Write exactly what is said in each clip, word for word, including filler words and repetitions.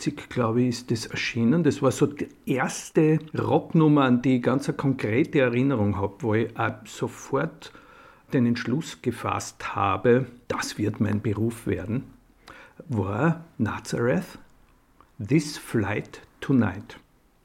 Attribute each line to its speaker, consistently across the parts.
Speaker 1: neunzig, glaube ich, ist das erschienen. Das war so die erste Rocknummer, an die ich ganz eine konkrete Erinnerung habe, wo ich auch sofort den Entschluss gefasst habe, das wird mein Beruf werden, war Nazareth, This Flight Tonight.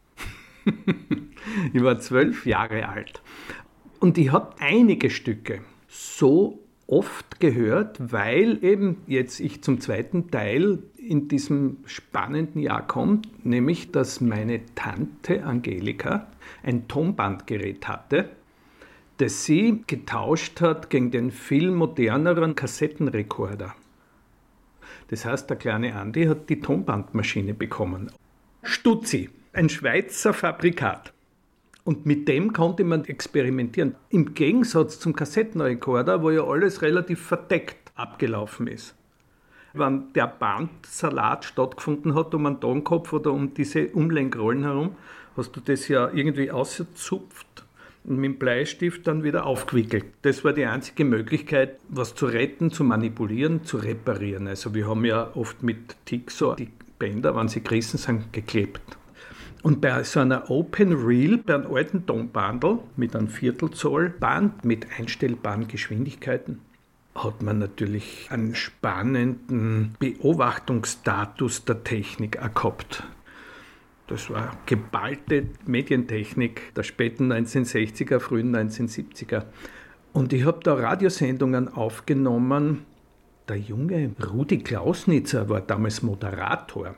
Speaker 1: Ich war zwölf Jahre alt und ich habe einige Stücke so oft gehört, weil eben jetzt ich zum zweiten Teil in diesem spannenden Jahr komme, nämlich dass meine Tante Angelika ein Tonbandgerät hatte, das sie getauscht hat gegen den viel moderneren Kassettenrekorder. Das heißt, der kleine Andi hat die Tonbandmaschine bekommen. Stutzi, ein Schweizer Fabrikat. Und mit dem konnte man experimentieren. Im Gegensatz zum Kassettenrekorder, wo ja alles relativ verdeckt abgelaufen ist. Wenn der Bandsalat stattgefunden hat um einen Tonkopf oder um diese Umlenkrollen herum, hast du das ja irgendwie ausgezupft und mit dem Bleistift dann wieder aufgewickelt. Das war die einzige Möglichkeit, was zu retten, zu manipulieren, zu reparieren. Also wir haben ja oft mit Tixo die Bänder, wenn sie gerissen sind, geklebt. Und bei so einer Open Reel, bei einem alten Tonbandel mit einem Viertelzoll-Band mit einstellbaren Geschwindigkeiten, hat man natürlich einen spannenden Beobachtungsstatus der Technik auch gehabt. Das war geballte Medientechnik der späten neunzehnhundertsechziger, frühen neunzehnhundertsiebziger. Und ich habe da Radiosendungen aufgenommen. Der junge Rudi Klausnitzer war damals Moderator.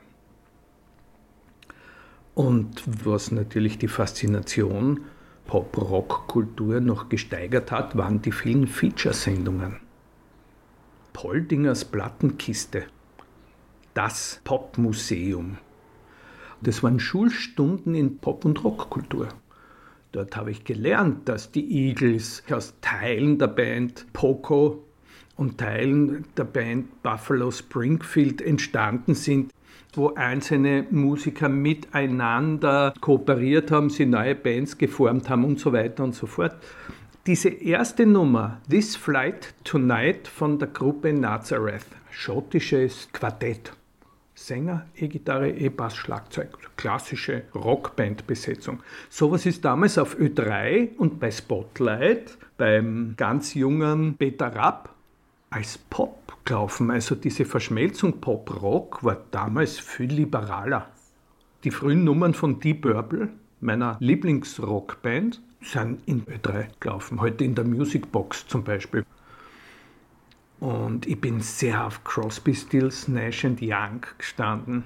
Speaker 1: Und was natürlich die Faszination Pop-Rock-Kultur noch gesteigert hat, waren die vielen Feature-Sendungen. Poldingers Plattenkiste, das Popmuseum. Das waren Schulstunden in Pop- und Rockkultur. Dort habe ich gelernt, dass die Eagles aus Teilen der Band Poco und Teilen der Band Buffalo Springfield entstanden sind, wo einzelne Musiker miteinander kooperiert haben, sie neue Bands geformt haben und so weiter und so fort. Diese erste Nummer, This Flight Tonight von der Gruppe Nazareth, schottisches Quartett, Sänger, E-Gitarre, E-Bass, Schlagzeug, klassische Rockband-Besetzung. Sowas ist damals auf Ö drei und bei Spotlight, beim ganz jungen Peter Rapp, als Pop gelaufen. Also diese Verschmelzung Pop-Rock war damals viel liberaler. Die frühen Nummern von Deep Purple, meiner Lieblingsrockband, sind in Ö drei gelaufen. Heute in der Musicbox zum Beispiel. Und ich bin sehr auf Crosby, Stills, Nash and Young gestanden.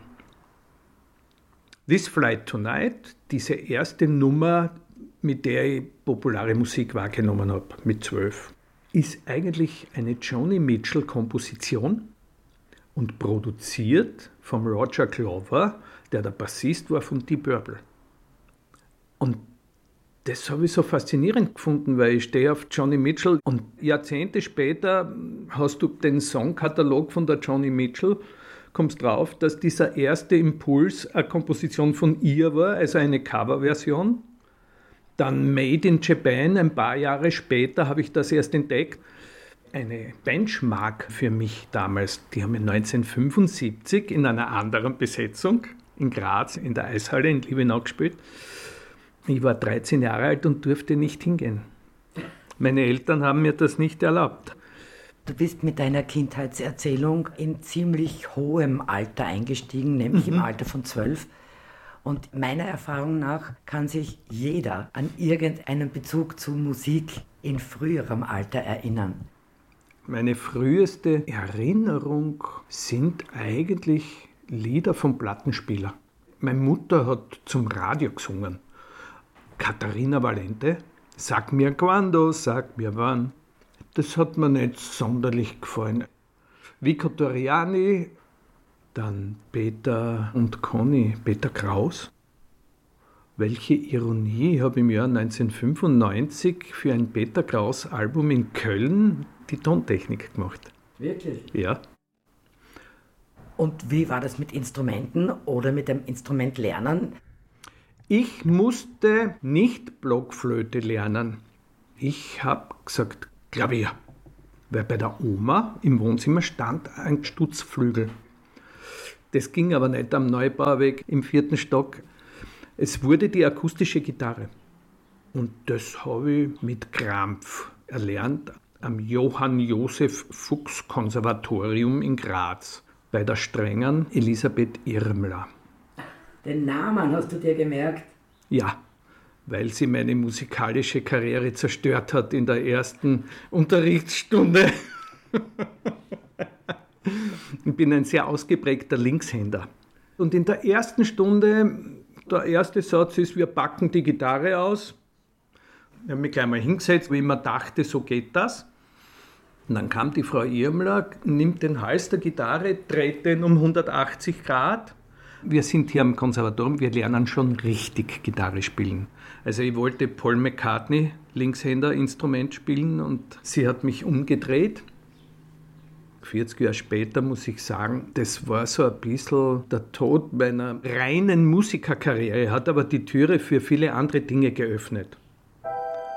Speaker 1: This Flight Tonight, diese erste Nummer, mit der ich populare Musik wahrgenommen habe, mit zwölf, ist eigentlich eine Joni Mitchell-Komposition und produziert vom Roger Glover, der der Bassist war von Deep Purple. Und das habe ich so faszinierend gefunden, weil ich stehe auf Joni Mitchell und Jahrzehnte später hast du den Songkatalog von der Joni Mitchell, kommst drauf, dass dieser erste Impuls eine Komposition von ihr war, also eine Coverversion. Dann Made in Japan, ein paar Jahre später habe ich das erst entdeckt. Eine Benchmark für mich damals, die haben wir neunzehnhundertfünfundsiebzig in einer anderen Besetzung in Graz in der Eishalle in Liebenau gespielt. Ich war dreizehn Jahre alt und durfte nicht hingehen. Meine Eltern haben mir das nicht erlaubt.
Speaker 2: Du bist mit deiner Kindheitserzählung in ziemlich hohem Alter eingestiegen, nämlich mhm. im Alter von zwölf. Und meiner Erfahrung nach kann sich jeder an irgendeinen Bezug zu Musik in früherem Alter erinnern.
Speaker 1: Meine früheste Erinnerung sind eigentlich Lieder vom Plattenspieler. Meine Mutter hat zum Radio gesungen. Katharina Valente, Sag mir quando, sag mir wann. Das hat mir nicht sonderlich gefallen. Vico Torriani, dann Peter und Conny, Peter Kraus. Welche Ironie, ich habe im Jahr neunzehnhundertfünfundneunzig für ein Peter Kraus-Album in Köln die Tontechnik gemacht.
Speaker 2: Wirklich?
Speaker 1: Ja.
Speaker 2: Und wie war das mit Instrumenten oder mit dem Instrument lernen?
Speaker 1: Ich musste nicht Blockflöte lernen. Ich habe gesagt, Klavier. Weil bei der Oma im Wohnzimmer stand ein Stutzflügel. Das ging aber nicht am Neubauweg im vierten Stock. Es wurde die akustische Gitarre. Und das habe ich mit Krampf erlernt am Johann Josef Fuchs Konservatorium in Graz bei der strengen Elisabeth Irmler.
Speaker 2: Den Namen hast du dir gemerkt?
Speaker 1: Ja, weil sie meine musikalische Karriere zerstört hat in der ersten Unterrichtsstunde. Ich bin ein sehr ausgeprägter Linkshänder. Und in der ersten Stunde, der erste Satz ist, wir packen die Gitarre aus. Ich habe mich gleich mal hingesetzt, weil ich mir dachte, so geht das. Und dann kam die Frau Irmler, nimmt den Hals der Gitarre, dreht den um hundertachtzig Grad. Wir sind hier am Konservatorium, wir lernen schon richtig Gitarre spielen. Also ich wollte Paul McCartney, Linkshänder, Instrument spielen und sie hat mich umgedreht. vierzig Jahre später muss ich sagen, das war so ein bisschen der Tod meiner reinen Musikerkarriere, hat aber die Türe für viele andere Dinge geöffnet.